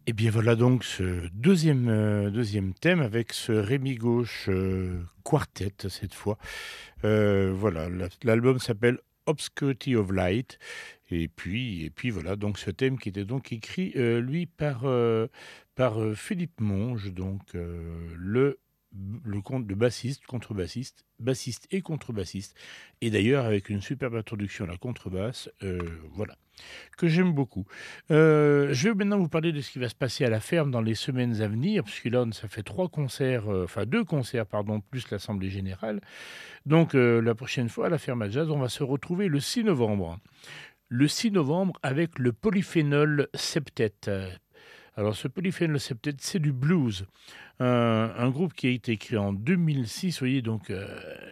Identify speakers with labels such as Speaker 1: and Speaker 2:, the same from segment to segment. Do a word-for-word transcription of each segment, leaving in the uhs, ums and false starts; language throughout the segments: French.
Speaker 1: Et bien voilà donc ce deuxième, heu, deuxième thème avec ce Rémi Gauche, heu, quartet cette fois. Heu, voilà, la l'album s'appelle Obscurity of Light et puis et puis voilà donc ce thème qui était donc écrit, heu, lui par, heu, par, heu, Philippe Monge donc, heu, le le con le bassiste, contrebassiste, bassiste et contrebassiste et d'ailleurs avec une superbe introduction à la contrebasse, heu, voilà que j'aime beaucoup. Heu, je vais maintenant vous parler de ce qui va se passer à la ferme dans les semaines à venir, puisque là, on ça fait trois concerts, heu, enfin deux concerts pardon, plus l'assemblée générale. Donc heu, la prochaine fois à la ferme à jazz, on va se retrouver le six novembre. Le six novembre avec le Polyphénol Septet. Alors ce Polyphénol Septet, c'est du blues. Un un groupe qui a été créé en deux mille six, vous voyez donc heu,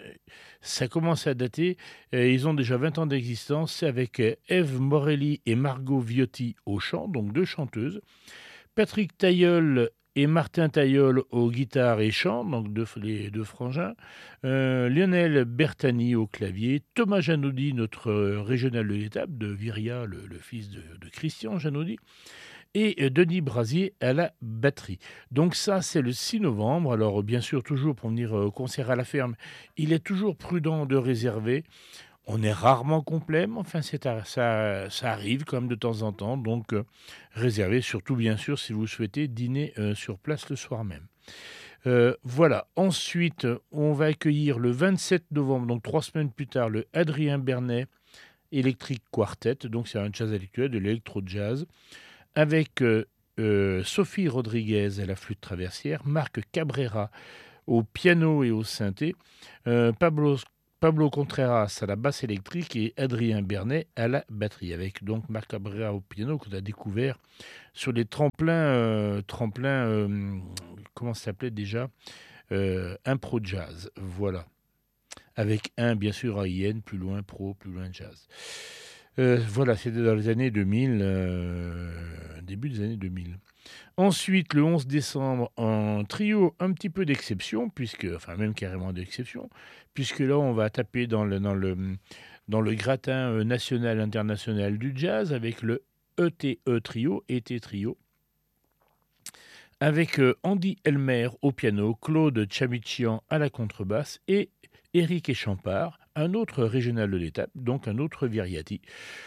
Speaker 1: ça commence à dater et ils ont déjà vingt ans d'existence. C'est avec, heu, Ève Morelli et Margot Viotti au chant, donc deux chanteuses. Patrick Tailleul et Martin Tailleul aux guitares et chant, donc deux f les deux frangins. Heu, Lionel Bertani au clavier. Thomas Janaudy, notre, heu, régional de l'étape, de Viria, le le fils de de Christian Janaudy et euh, Denis Brasier à la batterie. Donc ça, c'est le six novembre. Alors bien sûr, toujours pour venir euh, au concert à la ferme, il est toujours prudent de réserver. On est rarement complet, mais enfin c'est à- ça, ça arrive quand même de temps en temps. Donc euh, réservez, surtout bien sûr si vous souhaitez dîner euh, sur place le soir même. Euh, voilà. Ensuite, on va accueillir le vingt-sept novembre, donc trois semaines plus tard, le Adrien Bernet Electric Quartet. Donc c'est un jazz actuel, de l'électro-jazz avec euh, euh, Sophie Rodriguez à la flûte traversière, Marc Cabrera au piano et au synthé, euh, Pablo, Pablo Contreras à la basse électrique et Adrien Bernet à la batterie, avec donc Marc Cabrera au piano qu'on a découvert sur les tremplins, euh, tremplins euh, comment ça s'appelait déjà euh, Impro Jazz, voilà. Avec un, bien sûr, A I N, plus loin pro, plus loin jazz. Euh, voilà, c'était dans les années deux mille, euh, début des années deux mille. Ensuite, le onze décembre, un trio un petit peu d'exception, puisque, enfin même carrément d'exception, puisque là, on va taper dans le, dans le, dans le gratin euh, national international du jazz avec le E T E Trio, E T Trio, avec euh, Andy Elmer au piano, Claude Chamichian à la contrebasse et Éric Echampard, un autre régional de l'étape, donc un autre Viriati,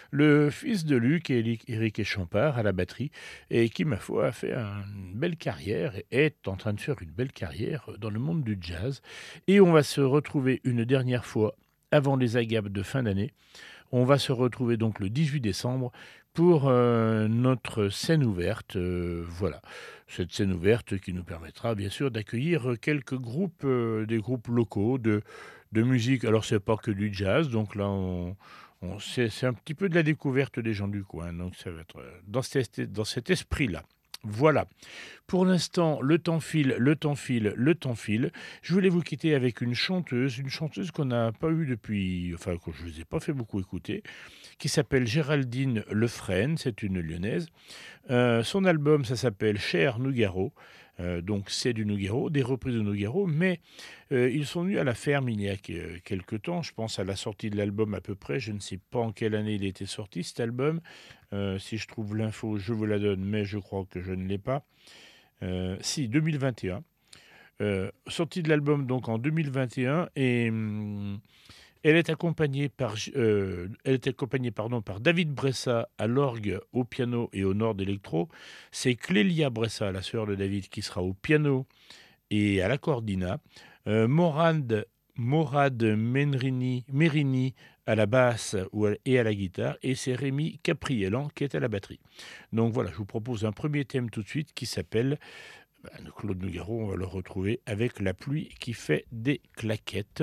Speaker 1: le fils de Luc et Éric Echampard à la batterie, et qui, ma foi, a fait une belle carrière et est en train de faire une belle carrière dans le monde du jazz. Et on va se retrouver une dernière fois avant les agapes de fin d'année. On va se retrouver donc le dix-huit décembre pour euh, notre scène ouverte. Euh, voilà, cette scène ouverte qui nous permettra bien sûr d'accueillir quelques groupes, euh, des groupes locaux de, de musique. Alors c'est pas que du jazz, donc là on, on c'est, c'est un petit peu de la découverte des gens du coin. Donc ça va être euh, dans cet, dans cet esprit-là. Voilà. Pour l'instant, le temps file, le temps file, le temps file. Je voulais vous quitter avec une chanteuse, une chanteuse qu'on n'a pas eue depuis, enfin que je ne vous ai pas fait beaucoup écouter, qui s'appelle Géraldine Lefresne, c'est une lyonnaise. Euh, son album, ça s'appelle Cher Nougaro. Euh, donc c'est du Nougaro, des reprises de Nougaro, mais euh, ils sont venus à la ferme il y a que- quelques temps, je pense à la sortie de l'album à peu près, je ne sais pas en quelle année il était sorti cet album. Euh, si je trouve l'info, je vous la donne, mais je crois que je ne l'ai pas. Euh, si, deux mille vingt et un. Euh, sortie de l'album donc en deux mille vingt et un et hum, elle est accompagnée par euh, elle est accompagnée pardon par David Bressa à l'orgue, au piano et au nord d'électro. C'est Clélia Bressa, la sœur de David, qui sera au piano et à la cordina. Euh, Morad Morad Menrini, Merini à la basse et à la guitare, et c'est Rémi Capriélan qui est à la batterie. Donc voilà, je vous propose un premier thème tout de suite qui s'appelle ben, Claude Nougaro, on va le retrouver avec La pluie qui fait des claquettes.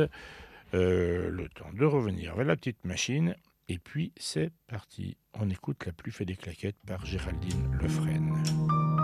Speaker 1: Euh, le temps de revenir vers la petite machine. Et puis c'est parti. On écoute La pluie fait des claquettes par Géraldine Lefresne.